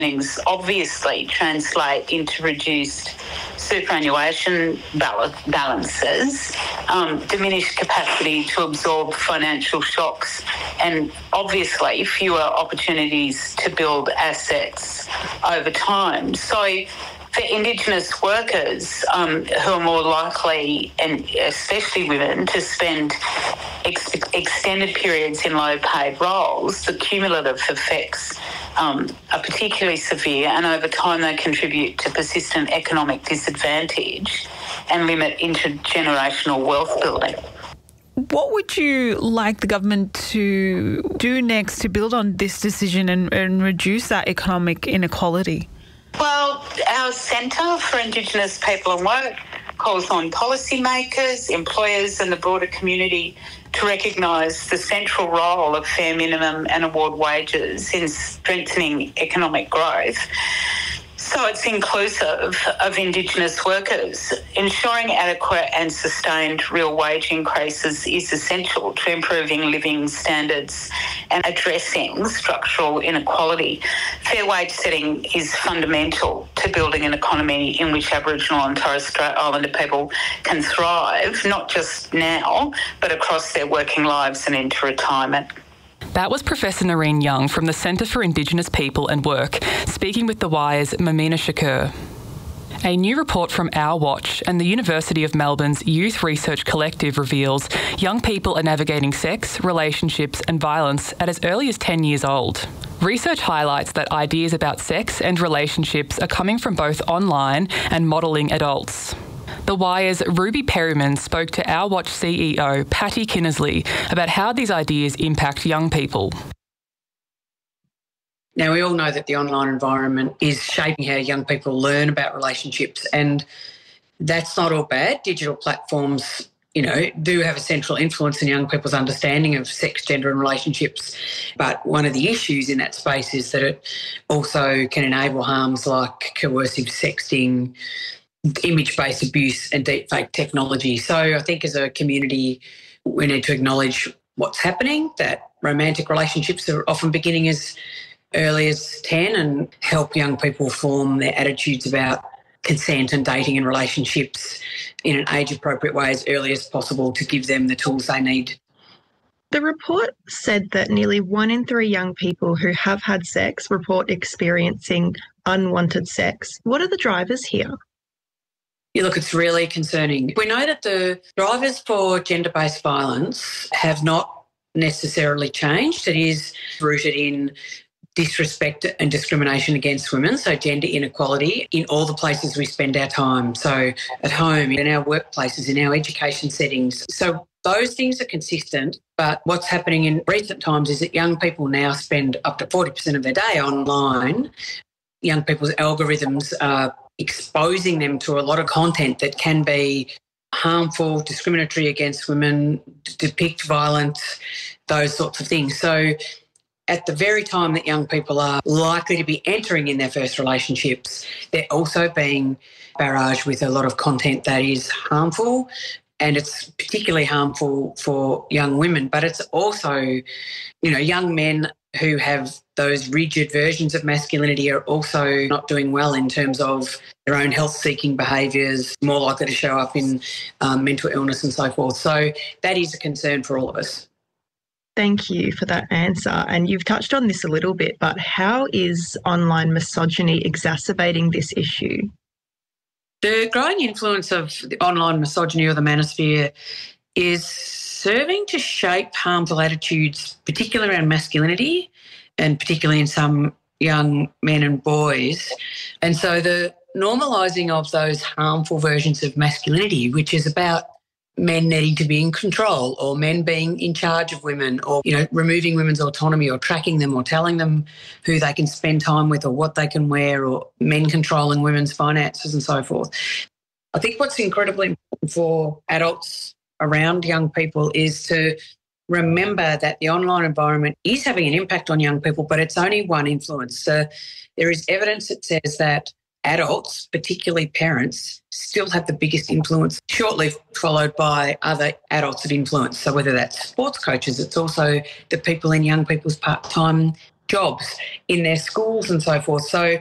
earnings obviously translate into reduced superannuation balances, diminished capacity to absorb financial shocks, and obviously fewer opportunities to build assets over time. So for Indigenous workers who are more likely, and especially women, to spend extended periods in low-paid roles, the cumulative effects are particularly severe, and over time they contribute to persistent economic disadvantage and limit intergenerational wealth building. What would you like the government to do next to build on this decision and reduce that economic inequality? Well, our Centre for Indigenous People and Work calls on policymakers, employers and the broader community to recognise the central role of fair minimum and award wages in strengthening economic growth. So it's inclusive of Indigenous workers. Ensuring adequate and sustained real wage increases is essential to improving living standards and addressing structural inequality. Fair wage setting is fundamental to building an economy in which Aboriginal and Torres Strait Islander people can thrive, not just now, but across their working lives and into retirement. That was Professor Noreen Young from the Centre for Indigenous People and Work, speaking with The Wire's Mamina Shakur. A new report from Our Watch and the University of Melbourne's Youth Research Collective reveals young people are navigating sex, relationships and violence at as early as 10 years old. Research highlights that ideas about sex and relationships are coming from both online and modelling adults. The Wire's Ruby Perryman spoke to Our Watch CEO Patty Kinnersley about how these ideas impact young people. Now, we all know that the online environment is shaping how young people learn about relationships, and that's not all bad. Digital platforms, do have a central influence in young people's understanding of sex, gender and relationships. But one of the issues in that space is that it also can enable harms like coercive sexting, image-based abuse and deepfake technology. So I think as a community we need to acknowledge what's happening, that romantic relationships are often beginning as early as 10 and help young people form their attitudes about consent and dating and relationships in an age-appropriate way as early as possible to give them the tools they need. The report said that nearly 1 in 3 young people who have had sex report experiencing unwanted sex. What are the drivers here? Yeah, look, it's really concerning. We know that the drivers for gender-based violence have not necessarily changed. It is rooted in disrespect and discrimination against women, so gender inequality in all the places we spend our time, so at home, in our workplaces, in our education settings. So those things are consistent, but what's happening in recent times is that young people now spend up to 40% of their day online. Young people's algorithms are exposing them to a lot of content that can be harmful, discriminatory against women, depict violence, those sorts of things. So at the very time that young people are likely to be entering in their first relationships, they're also being barraged with a lot of content that is harmful, and it's particularly harmful for young women. But it's also, young men who have those rigid versions of masculinity are also not doing well in terms of their own health-seeking behaviours, more likely to show up in mental illness and so forth. So that is a concern for all of us. Thank you for that answer. And you've touched on this a little bit, but how is online misogyny exacerbating this issue? The growing influence of the online misogyny or the manosphere is serving to shape harmful attitudes, particularly around masculinity and particularly in some young men and boys. And so the normalising of those harmful versions of masculinity, which is about men needing to be in control or men being in charge of women or, removing women's autonomy or tracking them or telling them who they can spend time with or what they can wear, or men controlling women's finances and so forth. I think what's incredibly important for adults around young people is to remember that the online environment is having an impact on young people, but it's only one influence. So there is evidence that says that adults, particularly parents, still have the biggest influence, shortly followed by other adults of influence. So whether that's sports coaches, it's also the people in young people's part-time jobs in their schools and so forth. So